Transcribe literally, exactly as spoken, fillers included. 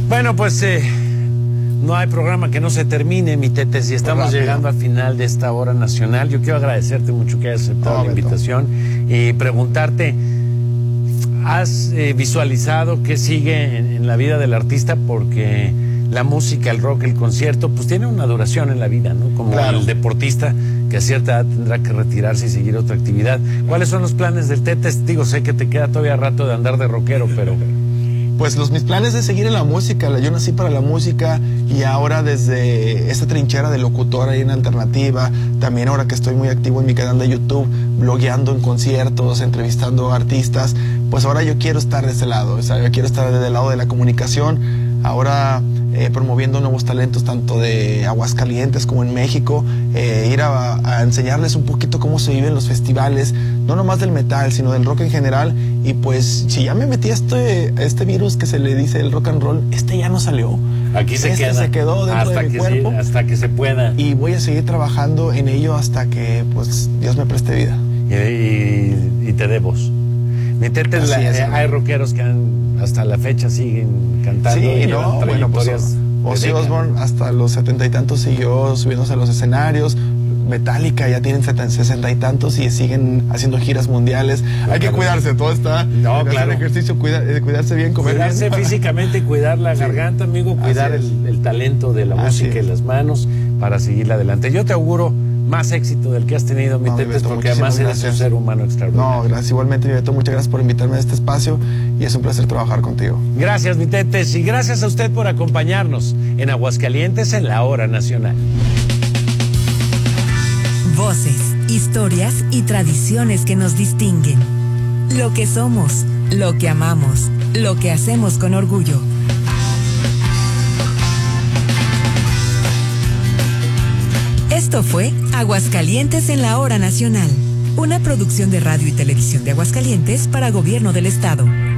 Bueno, pues eh, no hay programa que no se termine, mi Tete, si estamos Rápido. llegando al final de esta hora nacional. Yo quiero agradecerte mucho que hayas aceptado No, la Beto. invitación y preguntarte, ¿has eh, visualizado qué sigue en, en la vida del artista? Porque la música, el rock, el concierto, pues tiene una duración en la vida, ¿no? Como Claro. el deportista que a cierta edad tendrá que retirarse y seguir otra actividad. ¿Cuáles son los planes del Tete? Digo, sé que te queda todavía rato de andar de rockero, pero... Pues los mis planes de seguir en la música, yo nací para la música y ahora desde esta trinchera de locutor ahí en Alternativa, también ahora que estoy muy activo en mi canal de YouTube, blogueando en conciertos, entrevistando artistas, pues ahora yo quiero estar de ese lado, o sea, yo quiero estar desde el lado de la comunicación, ahora eh, promoviendo nuevos talentos tanto de Aguascalientes como en México, eh, ir a, a enseñarles un poquito cómo se viven los festivales, no nomás del metal, sino del rock en general. Y pues si ya me metí a este, a este virus que se le dice el rock and roll, este ya no salió. Aquí se este queda. se quedó dentro hasta de mi que cuerpo. Se, hasta que se pueda. Y voy a seguir trabajando en ello hasta que pues Dios me preste vida. Y, y, y te debo. Mi Tete, Así la, es, eh, amigo. hay rockeros que han, hasta la fecha siguen cantando. Sí, y no, llevan bueno, pues trayectorias de Ozzy décadas. Osbourne hasta los setenta y tantos siguió subiéndose a los escenarios. Metallica ya tienen sesenta y tantos y siguen haciendo giras mundiales. No, Hay que claro. cuidarse, todo está. No, hacer claro. ejercicio, cuida, eh, cuidarse bien, comer Cuidarse bien. físicamente y cuidar la Sí. garganta, amigo, cuidar Así es. el, el talento de la Así música y es. las manos para seguirla adelante. Yo te auguro más éxito del que has tenido, mi No, mi Tete, Beto, porque muchísimas además eres un gracias. ser humano extraordinario. No, gracias. Igualmente, mi Beto, muchas gracias por invitarme a este espacio y es un placer trabajar contigo. Gracias, mi Tete, y gracias a usted por acompañarnos en Aguascalientes en la Hora Nacional. Voces, historias y tradiciones que nos distinguen. Lo que somos, lo que amamos, lo que hacemos con orgullo. Esto fue Aguascalientes en la Hora Nacional, una producción de Radio y Televisión de Aguascalientes para Gobierno del Estado.